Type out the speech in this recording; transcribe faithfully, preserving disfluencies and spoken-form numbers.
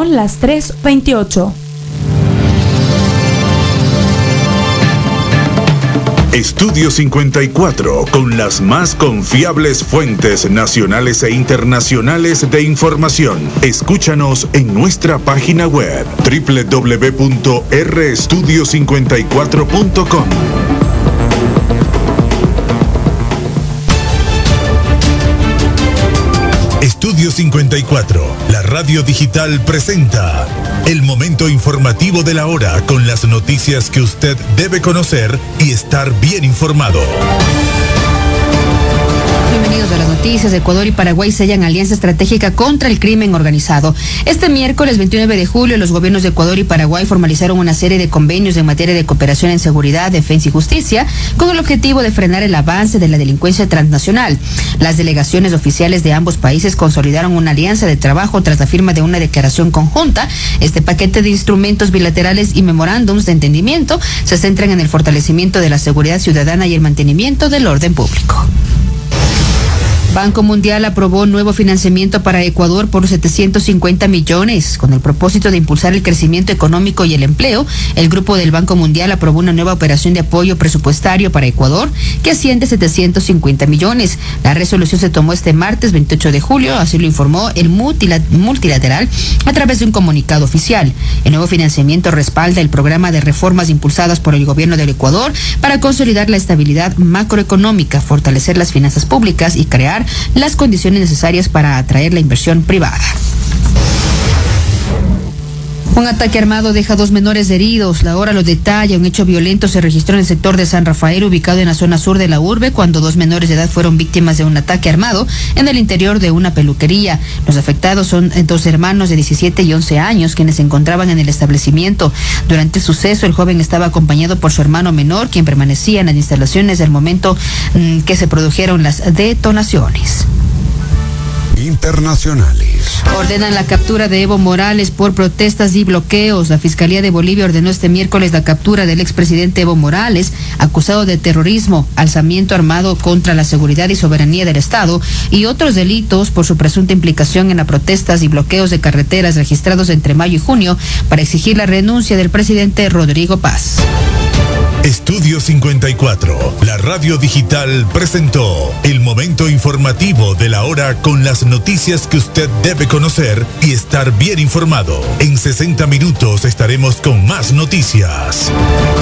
Son las tres veintiocho. Estudio cincuenta y cuatro, con las más confiables fuentes nacionales e internacionales de información. Escúchanos en nuestra página web doble u doble u doble u punto r estudio cincuenta y cuatro punto com. Estudio cincuenta y cuatro, la radio digital presenta el momento informativo de la hora con las noticias que usted debe conocer y estar bien informado. Bienvenidos a las noticias. Ecuador y Paraguay sellan alianza estratégica contra el crimen organizado. Este miércoles veintinueve de julio, los gobiernos de Ecuador y Paraguay formalizaron una serie de convenios en materia de cooperación en seguridad, defensa y justicia, con el objetivo de frenar el avance de la delincuencia transnacional. Las delegaciones oficiales de ambos países consolidaron una alianza de trabajo tras la firma de una declaración conjunta. Este paquete de instrumentos bilaterales y memorándums de entendimiento se centran en el fortalecimiento de la seguridad ciudadana y el mantenimiento del orden público. Banco Mundial aprobó nuevo financiamiento para Ecuador por setecientos cincuenta millones. Con el propósito de impulsar el crecimiento económico y el empleo, el grupo del Banco Mundial aprobó una nueva operación de apoyo presupuestario para Ecuador que asciende a setecientos cincuenta millones. La resolución se tomó este martes veintiocho de julio, así lo informó el multilateral a través de un comunicado oficial. El nuevo financiamiento respalda el programa de reformas impulsadas por el gobierno del Ecuador para consolidar la estabilidad macroeconómica, fortalecer las finanzas públicas y crear las condiciones necesarias para atraer la inversión privada. Un ataque armado deja dos menores heridos. La hora lo detalla. Un hecho violento se registró en el sector de San Rafael, ubicado en la zona sur de la urbe, cuando dos menores de edad fueron víctimas de un ataque armado en el interior de una peluquería. Los afectados son dos hermanos de diecisiete y once años, quienes se encontraban en el establecimiento. Durante el suceso, el joven estaba acompañado por su hermano menor, quien permanecía en las instalaciones del momento mmm, que se produjeron las detonaciones. Internacionales. Ordenan la captura de Evo Morales por protestas y bloqueos. La Fiscalía de Bolivia ordenó este miércoles la captura del expresidente Evo Morales, acusado de terrorismo, alzamiento armado contra la seguridad y soberanía del Estado y otros delitos por su presunta implicación en las protestas y bloqueos de carreteras registrados entre mayo y junio para exigir la renuncia del presidente Rodrigo Paz. Estudio cincuenta y cuatro, la radio digital presentó el momento informativo de la hora con las noticias que usted debe conocer y estar bien informado. En sesenta minutos estaremos con más noticias.